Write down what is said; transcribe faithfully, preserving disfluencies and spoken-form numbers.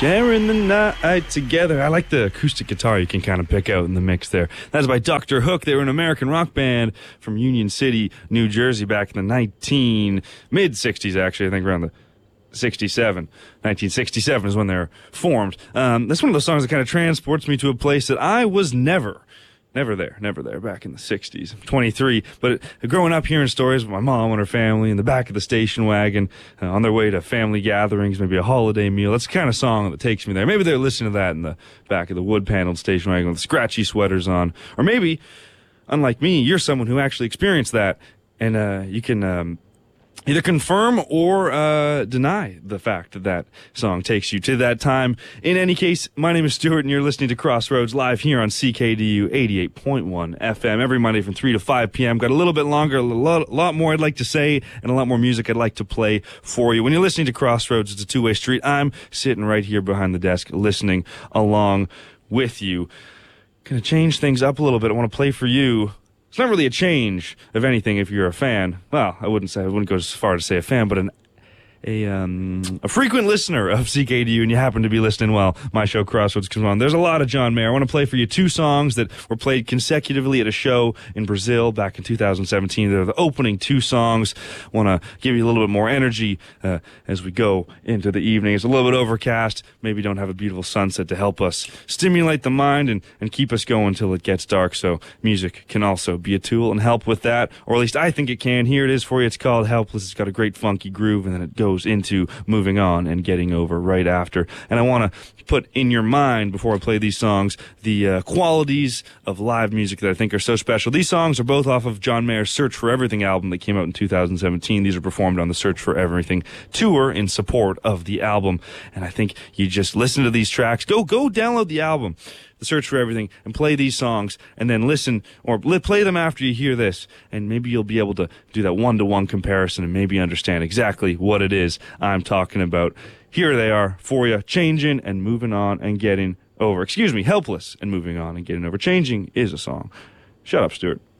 Sharing the night together. I like the acoustic guitar you can kind of pick out in the mix there. That's by Doctor Hook. They were an American rock band from Union City, New Jersey back in the nineteen mid-sixties, actually, I think around the sixty-seven. nineteen sixty-seven is when they were formed. Um, that's one of those songs that kind of transports me to a place that I was never Never there, never there, back in the sixties. I'm twenty-three, but growing up hearing stories with my mom and her family in the back of the station wagon, uh, on their way to family gatherings, maybe a holiday meal, that's the kind of song that takes me there. Maybe they're listening to that in the back of the wood-paneled station wagon with scratchy sweaters on. Or maybe, unlike me, you're someone who actually experienced that, and uh, you can um, either confirm or uh, deny the fact that that song takes you to that time. In any case, my name is Stuart, and you're listening to Crossroads live here on C K D U eighty-eight point one F M every Monday from three to five p.m. Got a little bit longer, a lot, lot more I'd like to say, and a lot more music I'd like to play for you. When you're listening to Crossroads, it's a two-way street. I'm sitting right here behind the desk listening along with you. Gonna change things up a little bit. I want to play for you. It's not really a change of anything if you're a fan. Well, I wouldn't say I wouldn't go as far to say a fan, but an a um a frequent listener of C K D U, and you happen to be listening while my show Crossroads comes on. There's a lot of John Mayer. I want to play for you two songs that were played consecutively at a show in Brazil back in two thousand seventeen. They're the opening two songs. I want to give you a little bit more energy uh, as we go into the evening. It's a little bit overcast. Maybe don't have a beautiful sunset to help us stimulate the mind and, and keep us going until it gets dark. So music can also be a tool and help with that, or at least I think it can. Here it is for you. It's called Helpless. It's got a great funky groove, and then it goes into Moving On and Getting Over right after. And I want to put in your mind, before I play these songs, the uh, qualities of live music that I think are so special. These songs are both off of John Mayer's Search for Everything album that came out in two thousand seventeen. These are performed on the Search for Everything tour in support of the album. And I think you just listen to these tracks. Go, go download the album, The Search for Everything, and play these songs, and then listen, or play them after you hear this, and maybe you'll be able to do that one-to-one comparison and maybe understand exactly what it is I'm talking about. Here they are for you. Changing and Moving On and Getting Over. Excuse me, Helpless and Moving On and Getting Over. Changing is a song. Shut up, Stuart.